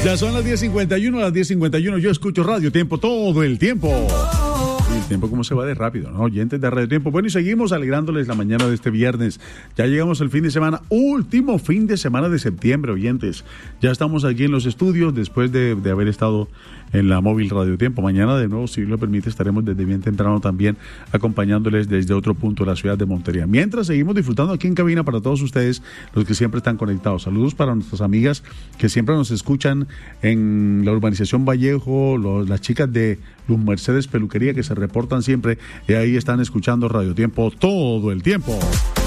Ya son las 10:51, las 10:51. Yo escucho Radio Tiempo todo el tiempo. Y el tiempo cómo se va de rápido, ¿no? Oyentes de Radio Tiempo. Bueno, y seguimos alegrándoles la mañana de este viernes. Ya llegamos al fin de semana, último fin de semana de septiembre, oyentes. Ya estamos aquí en los estudios después de haber estado en la móvil Radio Tiempo. Mañana de nuevo, si Dios lo permite, estaremos desde bien temprano también acompañándoles desde otro punto de la ciudad de Montería. Mientras seguimos disfrutando aquí en cabina para todos ustedes, los que siempre están conectados. Saludos para nuestras amigas que siempre nos escuchan en la urbanización Vallejo, las chicas de Luz Mercedes Peluquería que se reportan siempre y ahí están escuchando Radio Tiempo todo el tiempo.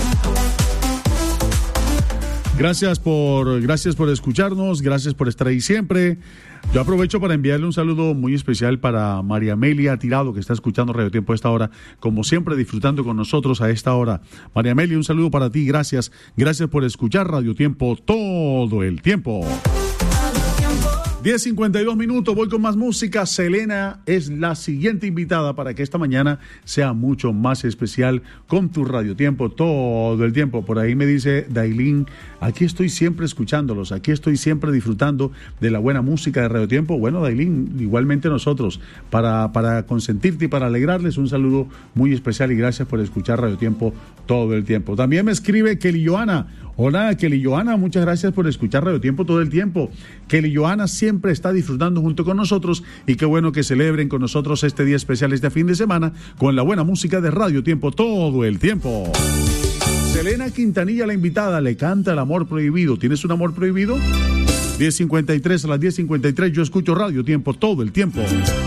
Gracias por escucharnos, gracias por estar ahí siempre. Yo aprovecho para enviarle un saludo muy especial para María Amelia Tirado, que está escuchando Radio Tiempo a esta hora, como siempre disfrutando con nosotros a esta hora. María Amelia, un saludo para ti, gracias por escuchar Radio Tiempo todo el tiempo. 10:52, voy con más música. Selena es la siguiente invitada para que esta mañana sea mucho más especial con tu Radio Tiempo todo el tiempo. Por ahí me dice Dailín, aquí estoy siempre escuchándolos, aquí estoy siempre disfrutando de la buena música de Radio Tiempo. Bueno, Dailín, igualmente nosotros, para consentirte y para alegrarles, un saludo muy especial y gracias por escuchar Radio Tiempo todo el tiempo. También me escribe Kelly Joana. Hola, Kelly Joana, muchas gracias por escuchar Radio Tiempo todo el tiempo. Kelly Joana siempre está disfrutando junto con nosotros y qué bueno que celebren con nosotros este día especial, este fin de semana, con la buena música de Radio Tiempo todo el tiempo. Selena Quintanilla, la invitada, le canta El Amor Prohibido. ¿Tienes un amor prohibido? 10:53, a las 10:53 yo escucho Radio Tiempo todo el tiempo.